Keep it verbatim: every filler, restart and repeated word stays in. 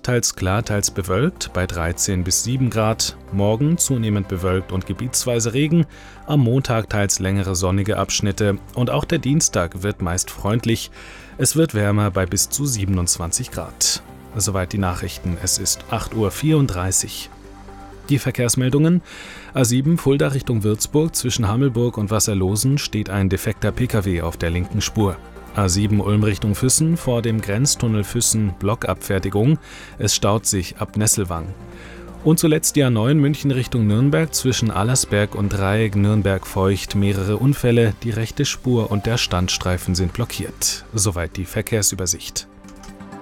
teils klar, teils bewölkt bei dreizehn bis sieben Grad. Morgen zunehmend bewölkt und gebietsweise Regen. Am Montag teils längere sonnige Abschnitte. Und auch der Dienstag wird meist freundlich. Es wird wärmer bei bis zu siebenundzwanzig Grad. Soweit die Nachrichten. Es ist acht Uhr vierunddreißig. Die Verkehrsmeldungen: A sieben Fulda Richtung Würzburg, zwischen Hammelburg und Wasserlosen steht ein defekter Pkw auf der linken Spur. A sieben Ulm Richtung Füssen, vor dem Grenztunnel Füssen Blockabfertigung. Es staut sich ab Nesselwang. Und zuletzt die A neun München Richtung Nürnberg, zwischen Allersberg und Dreieck Nürnberg-Feucht mehrere Unfälle. Die rechte Spur und der Standstreifen sind blockiert. Soweit die Verkehrsübersicht.